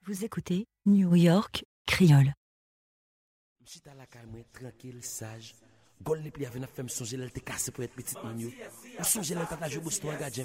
Vous écoutez New York Creole. Si t'as la caille, tranquille, sage. Gol les plis avec une femme songer, elle te casse pour être petite mignon. Ou songer, elle t'a joué Boston, gardien.